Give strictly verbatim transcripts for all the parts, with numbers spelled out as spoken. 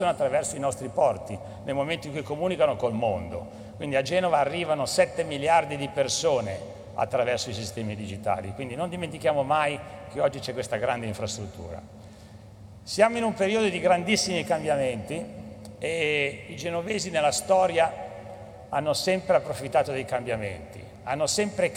attraverso i nostri porti, nel momento in cui comunicano col mondo. Quindi a Genova arrivano sette miliardi di persone attraverso i sistemi digitali, quindi non dimentichiamo mai che oggi c'è questa grande infrastruttura. Siamo in un periodo di grandissimi cambiamenti e i genovesi nella storia hanno sempre approfittato dei cambiamenti, hanno sempre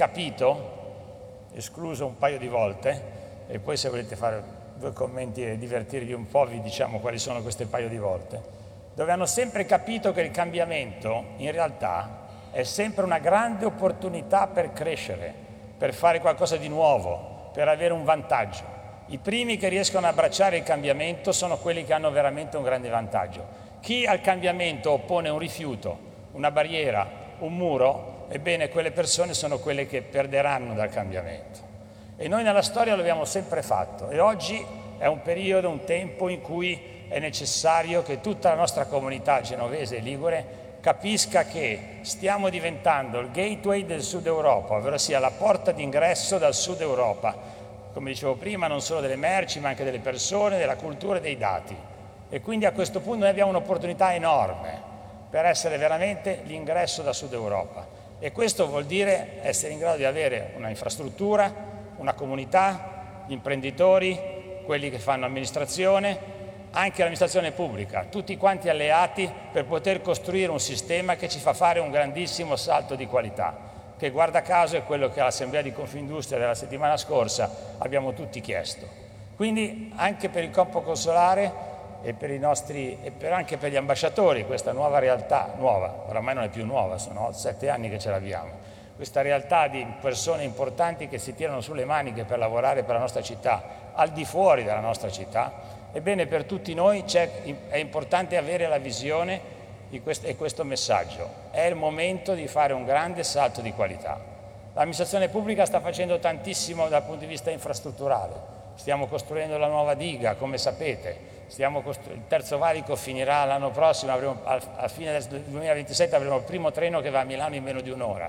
capito, escluso un paio di volte, e poi se volete fare due commenti e divertirvi un po' vi diciamo quali sono queste paio di volte, dove hanno sempre capito che il cambiamento in realtà è sempre una grande opportunità per crescere, per fare qualcosa di nuovo, per avere un vantaggio. I primi che riescono a abbracciare il cambiamento sono quelli che hanno veramente un grande vantaggio. Chi al cambiamento oppone un rifiuto, una barriera, un muro, ebbene quelle persone sono quelle che perderanno dal cambiamento. E noi nella storia lo abbiamo sempre fatto e oggi è un periodo, un tempo in cui è necessario che tutta la nostra comunità genovese e ligure capisca che stiamo diventando il gateway del Sud Europa, ovvero sia la porta d'ingresso dal Sud Europa, come dicevo prima, non solo delle merci ma anche delle persone, della cultura e dei dati. E quindi a questo punto noi abbiamo un'opportunità enorme per essere veramente l'ingresso da Sud Europa. E questo vuol dire essere in grado di avere una infrastruttura, una comunità, gli imprenditori, quelli che fanno amministrazione, anche l'amministrazione pubblica, tutti quanti alleati per poter costruire un sistema che ci fa fare un grandissimo salto di qualità, che guarda caso è quello che all'Assemblea di Confindustria della settimana scorsa abbiamo tutti chiesto. Quindi anche per il corpo consolare e per i nostri, e per anche per gli ambasciatori, questa nuova realtà, nuova, oramai non è più nuova, sono sette anni che ce l'abbiamo, questa realtà di persone importanti che si tirano sulle maniche per lavorare per la nostra città, al di fuori della nostra città. Ebbene, per tutti noi è importante avere la visione di questo, e questo messaggio. È il momento di fare un grande salto di qualità. L'amministrazione pubblica sta facendo tantissimo dal punto di vista infrastrutturale. Stiamo costruendo la nuova diga, come sapete. Stiamo costru- il terzo valico finirà l'anno prossimo, avremo, al, a fine del duemilaventisette avremo il primo treno che va a Milano in meno di un'ora.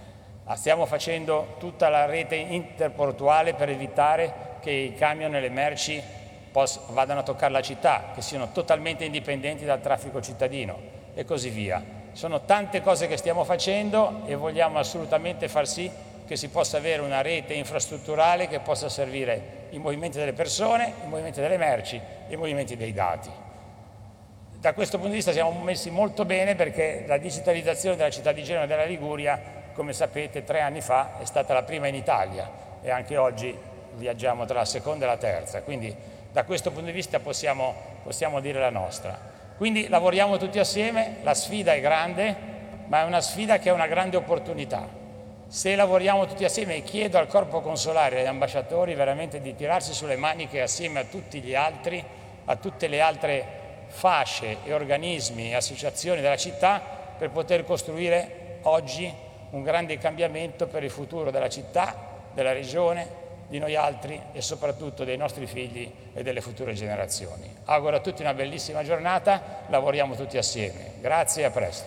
Stiamo facendo tutta la rete interportuale per evitare che i camion e le merci vadano a toccare la città, che siano totalmente indipendenti dal traffico cittadino e così via. Sono tante cose che stiamo facendo e vogliamo assolutamente far sì che si possa avere una rete infrastrutturale che possa servire i movimenti delle persone, i movimenti delle merci e i movimenti dei dati. Da questo punto di vista siamo messi molto bene perché la digitalizzazione della città di Genova e della Liguria, come sapete, tre anni fa è stata la prima in Italia e anche oggi viaggiamo tra la seconda e la terza, quindi da questo punto di vista possiamo, possiamo dire la nostra. Quindi lavoriamo tutti assieme, la sfida è grande, ma è una sfida che è una grande opportunità. Se lavoriamo tutti assieme, e chiedo al corpo consolare e agli ambasciatori veramente di tirarsi sulle maniche assieme a tutti gli altri, a tutte le altre fasce e organismi e associazioni della città, per poter costruire oggi un grande cambiamento per il futuro della città, della regione, di noi altri e soprattutto dei nostri figli e delle future generazioni. Auguro a tutti una bellissima giornata, lavoriamo tutti assieme. Grazie e a presto.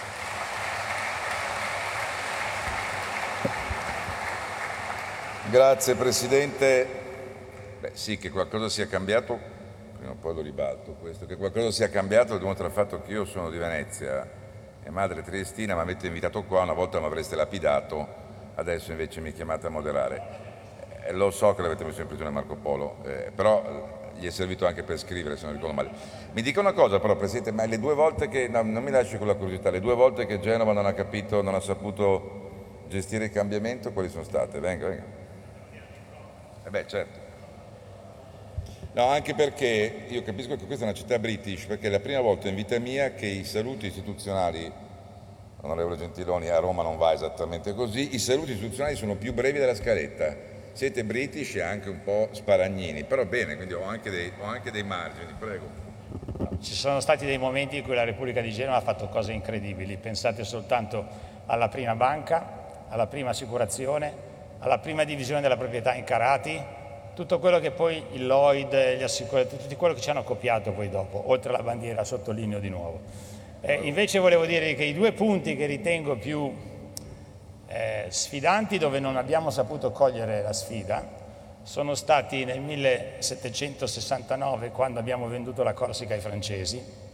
Grazie Presidente. Beh, sì, che qualcosa sia cambiato, prima o poi lo ribalto questo, che qualcosa sia cambiato lo dimostra il fatto che io sono di Venezia e madre triestina, mi avete invitato qua, una volta mi avreste lapidato, adesso invece mi chiamate a moderare. Lo so che l'avete messo in prigione Marco Polo, eh, però gli è servito anche per scrivere, se non ricordo male. Mi dica una cosa però, Presidente, ma le due volte che, no, non mi lasci con la curiosità, le due volte che Genova non ha capito, non ha saputo gestire il cambiamento, quali sono state? Venga, venga. Eh beh, certo. No, anche perché io capisco che questa è una città british, perché è la prima volta in vita mia che i saluti istituzionali, onorevole Gentiloni, a Roma non va esattamente così, i saluti istituzionali sono più brevi della scaletta. Siete british e anche un po' sparagnini, però bene, quindi ho anche dei, ho anche dei margini, prego. Ci sono stati dei momenti in cui la Repubblica di Genova ha fatto cose incredibili, pensate soltanto alla prima banca, alla prima assicurazione, alla prima divisione della proprietà in Carati, tutto quello che poi il Lloyd, gli assicuratori, tutto quello che ci hanno copiato poi dopo, oltre alla bandiera, sottolineo di nuovo. Eh, invece volevo dire che i due punti che ritengo più Eh, sfidanti, dove non abbiamo saputo cogliere la sfida, sono stati nel millesettecentosessantanove, quando abbiamo venduto la Corsica ai francesi,